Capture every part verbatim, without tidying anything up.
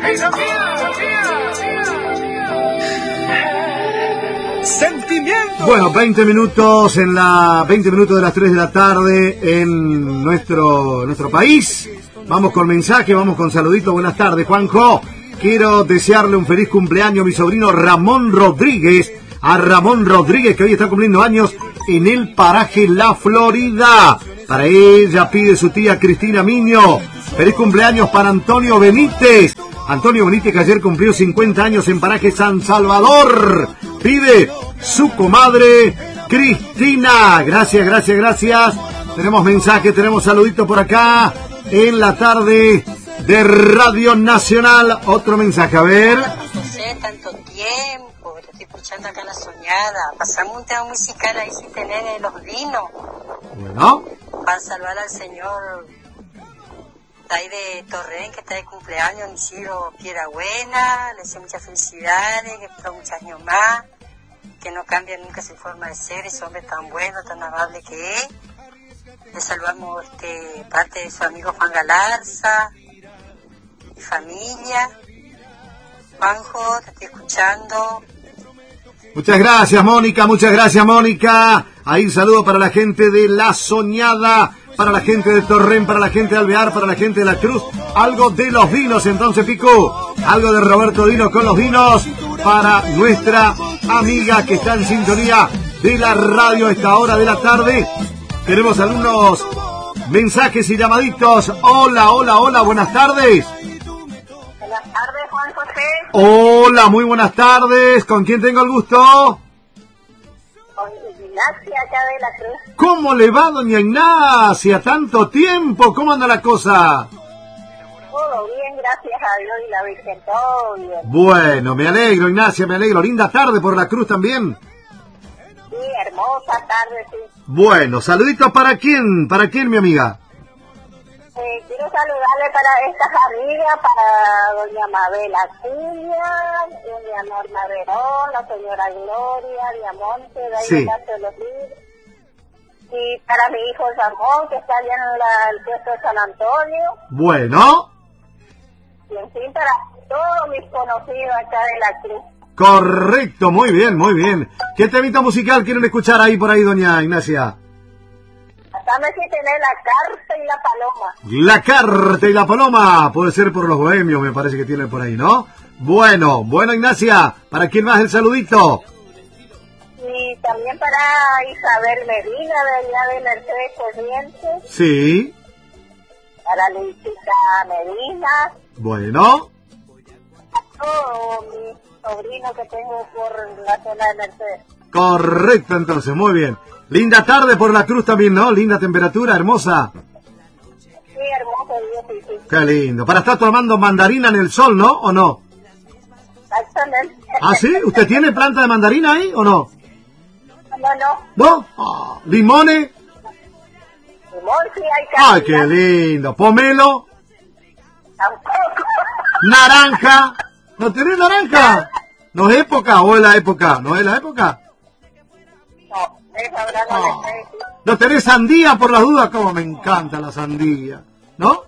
Sentimiento. Bueno, veinte minutos en la veinte minutos de las tres de la tarde en nuestro nuestro país. Vamos con mensaje, vamos con saluditos. Buenas tardes, Juanjo. Quiero desearle un feliz cumpleaños a mi sobrino Ramón Rodríguez, a Ramón Rodríguez, que hoy está cumpliendo años en el paraje La Florida. Para ella pide su tía Cristina Miño. Feliz cumpleaños para Antonio Benítez. Antonio Benítez, que ayer cumplió cincuenta años en paraje San Salvador. Pide su comadre Cristina. Gracias, gracias, gracias. Tenemos mensaje, tenemos saluditos por acá en la tarde de Radio Nacional. Otro mensaje, a ver. José, tanto tiempo, lo estoy escuchando acá en La Soñada. Pasamos un tema musical ahí sin tener los vinos. Bueno. Para saludar al señor de ahí de Torrén, que está de cumpleaños, Isidro Pierabuena. Le deseo muchas felicidades, que espero muchos años más, que no cambie nunca su forma de ser, ese hombre tan bueno, tan amable que es. Le saludamos este, parte de su amigo Juan Galarza y familia. Juanjo, te estoy escuchando. Muchas gracias, Mónica, muchas gracias, Mónica. Ahí un saludo para la gente de La Soñada, para la gente de Torrén, para la gente de Alvear, para la gente de La Cruz. Algo de los vinos, entonces, Pico. Algo de Roberto Dino con los vinos para nuestra amiga que está en sintonía de la radio a esta hora de la tarde. Tenemos algunos mensajes y llamaditos. Hola, hola, hola, buenas tardes. Buenas tardes, Juan José. Hola, muy buenas tardes. ¿Con quién tengo el gusto? Con Ignacia, acá de La Cruz. ¿Cómo le va, doña Ignacia? Tanto tiempo, ¿cómo anda la cosa? Todo bien, gracias a Dios y la Virgen, todo bien. Bueno, me alegro, Ignacia, me alegro. Linda tarde por La Cruz también. Sí, hermosa tarde, sí. Bueno, saluditos para quién, para quién, mi amiga. Eh, quiero saludarle para estas amigas, para doña Mabel Acuña, doña Norma Verón, la señora Gloria Diamonte, de ahí Sí. de Casa de los Libros, y para mi hijo Ramón, que está allá en la, el puesto de San Antonio, Bueno, y en fin, para todos mis conocidos acá de La Cruz. correcto, muy bien, muy bien. ¿Qué temita musical quieren escuchar ahí por ahí, doña Ignacia? Dame si tenés la carta y la paloma. La carta y la paloma, puede ser por los bohemios, me parece que tienen por ahí, ¿no? Bueno, bueno, Ignacia, ¿para quién más el saludito? Y también para Isabel Medina, de allá de Mercedes Corrientes. Sí. Para Luisita Medina. Bueno. Todo mi sobrino que tengo por la zona de Mercedes. Correcto, entonces, muy bien. Linda tarde por La Cruz también, ¿no? Linda temperatura, hermosa. Sí, hermoso día, sí, sí. Qué lindo. Para estar tomando mandarina en el sol, ¿no? ¿O no? Exactamente. ¿Ah, sí? ¿Usted tiene planta de mandarina ahí o no? No, no. ¿No? Oh, ¿limones? Limón sí hay que. ¡Ay, qué lindo! ¿Pomelo? Tampoco. ¿Naranja? ¿No tenés naranja? ¿No es época o es la época? ¿No es la época? No, esa verdad no Oh. le sé decir. ¿No tenés sandía por las dudas? Como me encanta la sandía, ¿no?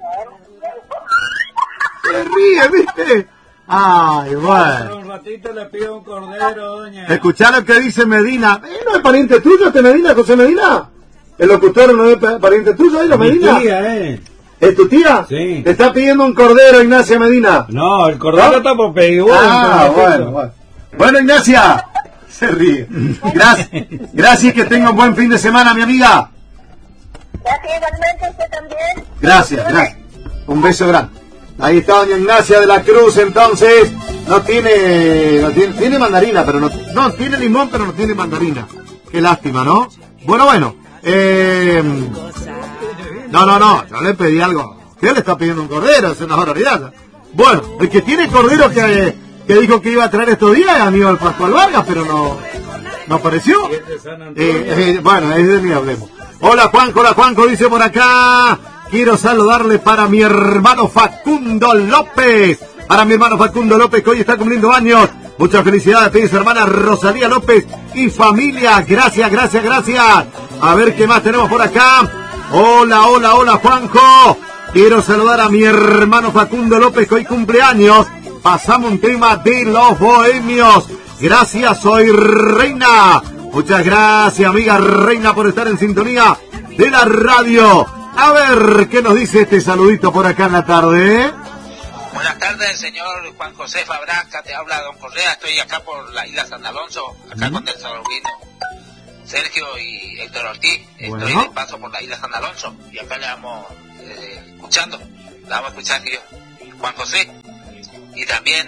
Se ríe, ¿viste? Ay, bueno. Un ratito le pido un cordero, doña. Escuchá lo que dice Medina. ¿Eh, ¿No es pariente tuyo este Medina, José Medina? ¿El locutor no es pa- pariente tuyo, ahí, Mi Medina? tía, ¿eh? ¿Es tu tía? Sí. Te está pidiendo un cordero, Ignacia Medina. No, el cordero ¿No? está por pedir. Ah, bueno, bueno. Bueno, Ignacia. Se ríe. Gracias, gracias, que tenga un buen fin de semana, mi amiga. Gracias igualmente, usted también. Gracias, gracias. Un beso grande. Ahí está doña Ignacia de la Cruz, entonces. No tiene, no tiene, tiene mandarina, pero no, no, tiene limón, pero no tiene mandarina. Qué lástima, ¿no? Bueno, bueno. Eh, no, no, no, yo le pedí algo. ¿Qué le está pidiendo un cordero? Es una barbaridad. Bueno, el que tiene cordero que, que dijo que iba a traer estos días es Aníbal Pascual Vargas, pero no, no apareció. Eh, eh, bueno, es de mí hablemos. Hola Juanjo, hola Juanjo, dice por acá. Quiero saludarle para mi hermano Facundo López. Para mi hermano Facundo López, que hoy está cumpliendo años. Muchas felicidades, pide su hermana Rosalía López y familia. Gracias, gracias, gracias. A ver qué más tenemos por acá. Hola, hola, hola, Juanjo. Quiero saludar a mi hermano Facundo López, que hoy cumpleaños. Pasamos un tema de los bohemios. Gracias, soy Reina. Muchas gracias, amiga Reina, por estar en sintonía de la radio. A ver, ¿qué nos dice este saludito por acá en la tarde? Buenas tardes, señor Juan José Fabrasca, te habla Don Correa, estoy acá por la isla San Alonso, acá ¿Mm? con el sobrino Sergio y Héctor Ortiz, bueno. Estoy de paso por la isla San Alonso y acá le vamos eh, escuchando, le vamos a escuchar yo, Juan José, y también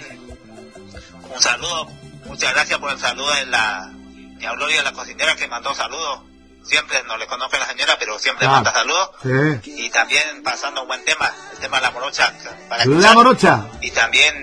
un saludo, muchas gracias por el saludo de la mi Gloria de la cocinera que mandó saludos. Siempre no le conozco a la señora, pero siempre ah, manda saludos. Sí. Y también pasando un buen tema, el tema de la morocha. Para escuchar. La morocha. Y también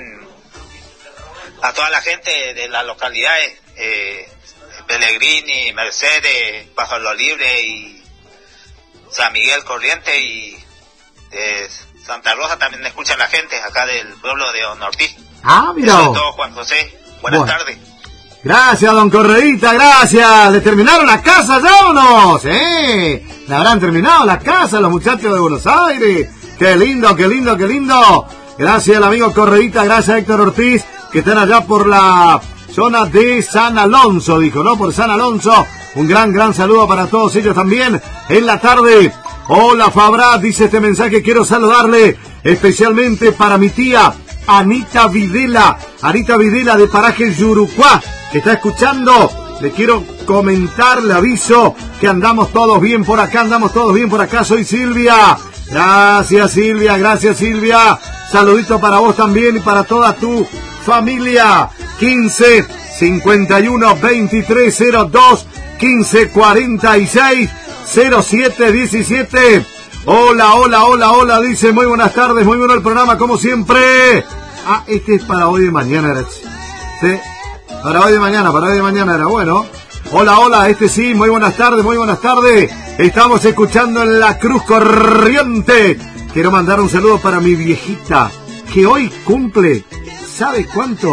a toda la gente de las localidades, eh, Pellegrini, Mercedes, Bajo lo Libre y San Miguel Corriente y eh, Santa Rosa también escuchan la gente acá del pueblo de Don Ortiz. Ah, mira. Eso es todo, Juan José. Buenas bueno. tardes. Gracias, don Correíta, gracias. ¿Le terminaron la casa ya o no? Sí, le habrán terminado la casa los muchachos de Buenos Aires. Qué lindo, qué lindo, qué lindo. Gracias al amigo Correíta, gracias a Héctor Ortiz, que están allá por la zona de San Alonso, dijo, ¿no? Por San Alonso. Un gran, gran saludo para todos ellos también en la tarde. Hola, Fabra, dice este mensaje, quiero saludarle especialmente para mi tía Anita Videla, Anita Videla de Paraje Yurucuá, que está escuchando. Le quiero comentar, le aviso que andamos todos bien por acá, andamos todos bien por acá. Soy Silvia. Gracias, Silvia, gracias, Silvia. Saludito para vos también y para toda tu familia. quince, cincuenta y uno, veintitrés, cero dos, quince, cuarenta y seis, cero siete, diecisiete. Hola, hola, hola, hola, dice, muy buenas tardes, muy bueno el programa, como siempre. Ah, este es para hoy de mañana, era. ¿Sí? Para hoy de mañana, para hoy de mañana era bueno. Hola, hola, este sí, muy buenas tardes, muy buenas tardes. Estamos escuchando en la Cruz Corriente. Quiero mandar un saludo para mi viejita, que hoy cumple, ¿sabe cuánto?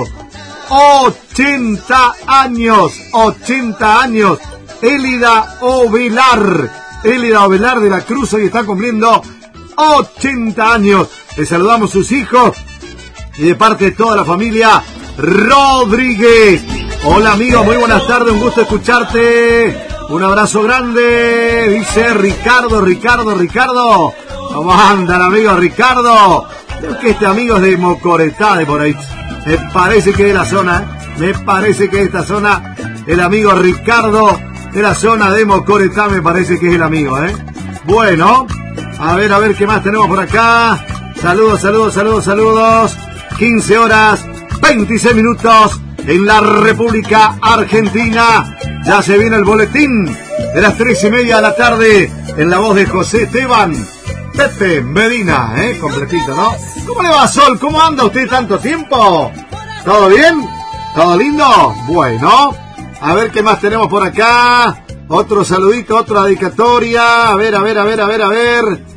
ochenta años, ochenta años. Élida Ovelar. Élida Ovelar de la Cruz hoy está cumpliendo ochenta años. Le saludamos sus hijos y de parte de toda la familia Rodríguez. Hola amigo, muy buenas tardes, un gusto escucharte. Un abrazo grande, dice Ricardo, Ricardo, Ricardo. ¿Cómo andan, amigo Ricardo? Creo que este amigo es de Mocoretá, de por ahí. Me parece que es de la zona, ¿eh? Me parece que es de esta zona. El amigo Ricardo de la zona de Mocoretá, me parece que es el amigo, ¿eh? Bueno, a ver, a ver qué más tenemos por acá. Saludos, saludos, saludos, saludos. quince horas, veintiséis minutos en la República Argentina. Ya se viene el boletín de las tres y media de la tarde en la voz de José Esteban Pepe Medina, ¿eh? Completito, ¿no? ¿Cómo le va, Sol? ¿Cómo anda usted tanto tiempo? ¿Todo bien? ¿Todo lindo? Bueno, a ver qué más tenemos por acá. Otro saludito, otra dedicatoria. A ver, a ver, a ver, a ver, a ver.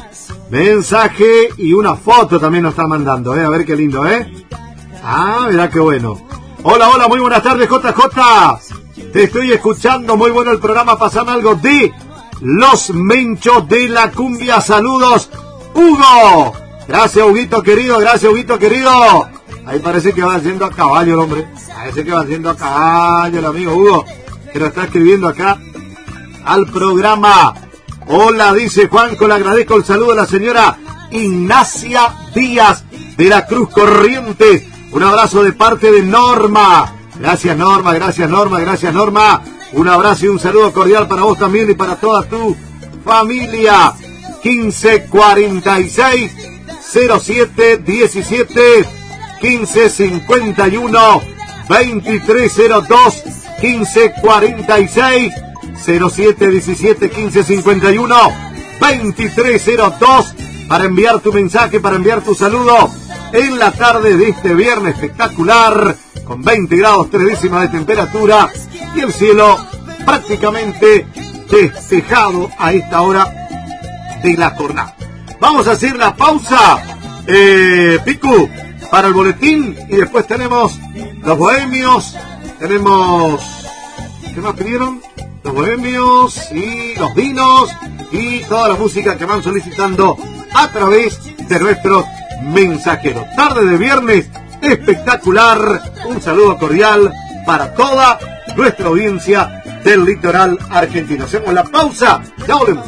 Mensaje y una foto también nos está mandando, ¿eh? A ver qué lindo, ¿eh? Ah, mirá qué bueno. Hola, hola, muy buenas tardes, J J. Te estoy escuchando, muy bueno el programa. Pasame algo de Los Menchos de la Cumbia. Saludos, Hugo. Gracias, Huguito querido, gracias, Huguito querido. Ahí parece que va yendo a caballo el hombre. Parece que va yendo a caballo el amigo Hugo, que nos está escribiendo acá al programa. Hola, dice Juanco, le agradezco el saludo a la señora Ignacia Díaz de la Cruz Corriente. Un abrazo de parte de Norma. Gracias, Norma, gracias, Norma, gracias, Norma. Un abrazo y un saludo cordial para vos también y para toda tu familia. quince cuarenta y seis, cero siete diecisiete, quince cincuenta y uno, veintitrés cero dos, quince cuarenta y seis, cero siete diecisiete, quince cincuenta y uno, veintitrés cero dos para enviar tu mensaje, para enviar tu saludo en la tarde de este viernes espectacular con veinte grados tres décimas de temperatura y el cielo prácticamente despejado a esta hora de la jornada. Vamos a hacer la pausa, eh, Picu, para el boletín y después tenemos los bohemios, tenemos, ¿qué más pidieron? Los bohemios y los vinos y toda la música que van solicitando a través de nuestros mensajeros. Tarde de viernes espectacular. Un saludo cordial para toda nuestra audiencia del litoral argentino. Hacemos la pausa, ya volvemos.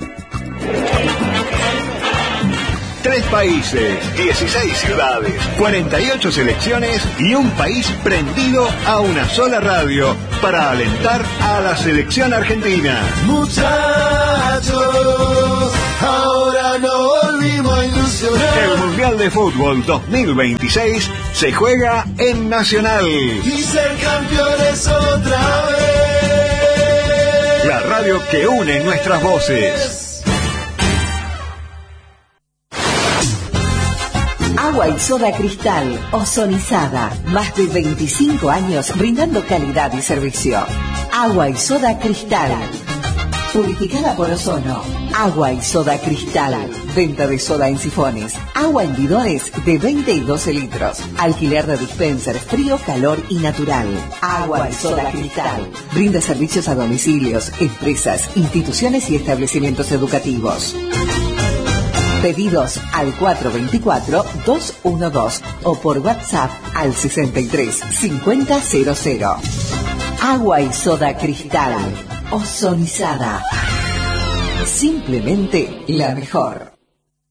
Tres países, dieciséis ciudades, cuarenta y ocho selecciones y un país prendido a una sola radio para alentar a la selección argentina. Muchachos, ahora no volvimos a ilusionar. El Mundial de Fútbol dos mil veintiséis se juega en Nacional. Y ser campeones otra vez. La radio que une nuestras voces. Agua y soda Cristal, ozonizada. Más de veinticinco años brindando calidad y servicio. Agua y soda Cristal. Purificada por ozono. Agua y soda Cristal. Venta de soda en sifones. Agua en bidones de veinte y doce litros. Alquiler de dispensers frío, calor y natural. Agua y soda Cristal. Brinda servicios a domicilios, empresas, instituciones y establecimientos educativos. Pedidos al cuatro dos cuatro, dos uno dos o por WhatsApp al sesenta y tres, cincuenta cero cero. Agua y soda Cristal. Ozonizada. Simplemente la mejor.